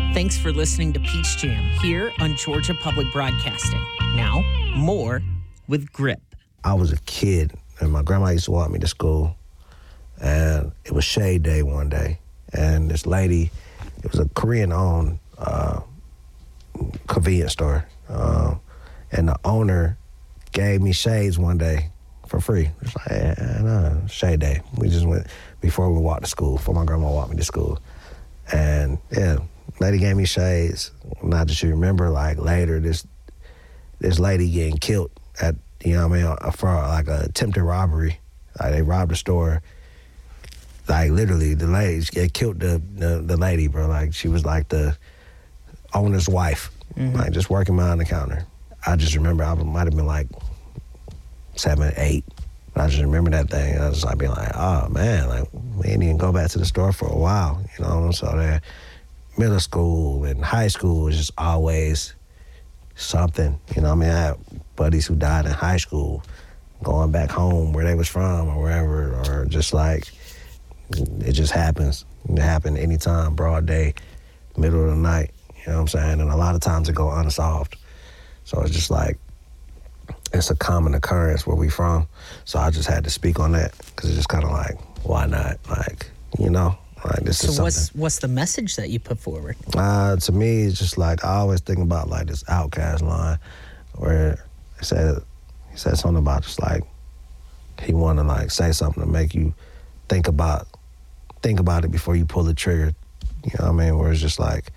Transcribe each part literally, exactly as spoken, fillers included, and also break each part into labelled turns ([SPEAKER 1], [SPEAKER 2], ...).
[SPEAKER 1] Thanks for listening to Peach Jam here on Georgia Public Broadcasting. Now, more with Grip.
[SPEAKER 2] I was a kid, and my grandma used to walk me to school, and it was Shade Day one day, and this lady, it was a Korean-owned uh, convenience store, uh, and the owner gave me shades one day for free. It's like, eh, no, Shade Day. We just went before we walked to school, before my grandma walked me to school, and yeah, lady gave me shades. Not that you remember, like later, this this lady getting killed at, you know what I mean, for like a attempted robbery. Like they robbed the store. Like literally, the lady, they killed the, the the lady, bro. Like she was like the owner's wife, mm-hmm. like just working behind the counter. I just remember I might have been like seven, eight. I just remember that thing. I was like being like, oh man, like we didn't even go back to the store for a while, you know. So that middle school and high school was just always something, you know what I mean? I had buddies who died in high school, going back home where they was from or wherever, or just like, it just happens. It happened anytime, broad day, middle of the night, you know what I'm saying? And a lot of times it go unsolved. So it's just like, it's a common occurrence where we from. So I just had to speak on that because it's just kind of like, why not? Like, you know? Like, this
[SPEAKER 1] so
[SPEAKER 2] is
[SPEAKER 1] what's what's the message that you put forward?
[SPEAKER 2] Uh, to me, it's just like, I always think about like this Outkast line where he said, he said something about just like, he wanted to like say something to make you think about, think about it before you pull the trigger. You know what I mean? Where it's just like,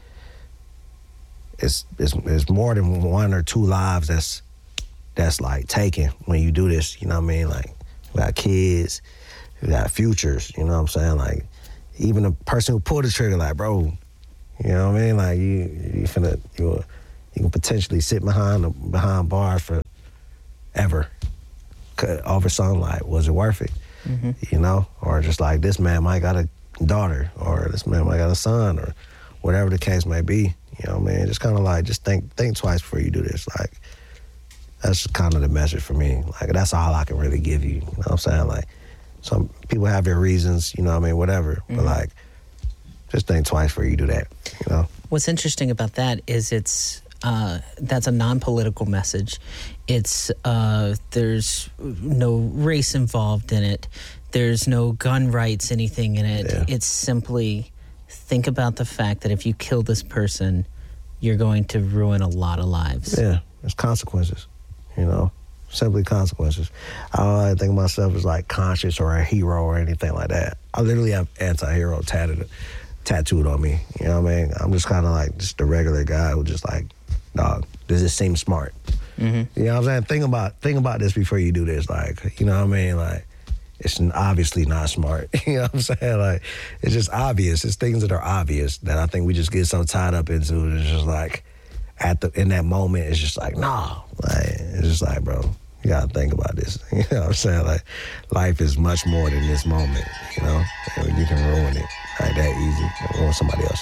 [SPEAKER 2] it's, it's, it's more than one or two lives that's, that's like taken when you do this, you know what I mean? Like, we got kids, we got futures, you know what I'm saying? Like, even the person who pulled the trigger, like, bro, you know what I mean? Like, you you finna, you, you can potentially sit behind the, behind bars for ever over something like, was it worth it? Mm-hmm. You know? Or just like, this man might got a daughter, or this man might got a son, or whatever the case may be. You know what I mean? Just kind of like, just think think twice before you do this. Like, that's kind of the message for me. Like, that's all I can really give you. You know what I'm saying? Like, some people have their reasons, you know what I mean, whatever. Mm-hmm. But, like, just think twice before you do that, you know?
[SPEAKER 1] What's interesting about that is it's, uh, that's a non-political message. It's, uh, there's no race involved in it. There's no gun rights, anything in it. Yeah. It's simply, think about the fact that if you kill this person, you're going to ruin a lot of lives.
[SPEAKER 2] Yeah, there's consequences, you know? Simply consequences. I don't really think of myself as like conscious or a hero or anything like that. I literally have anti-hero tatted, tattooed on me. You know what I mean? I'm just kind of like just a regular guy who just like, dog, does this seem smart? Mm-hmm. You know what I'm saying? Think about think about this before you do this. Like, you know what I mean? Like, it's obviously not smart. You know what I'm saying? Like, it's just obvious. It's things that are obvious that I think we just get so tied up into. It's just like, at the in that moment, it's just like, nah. Like, it's just like, bro, you gotta think about this. You know what I'm saying? Like, life is much more than this moment, you know? And you can ruin it like that easy, ruin somebody else.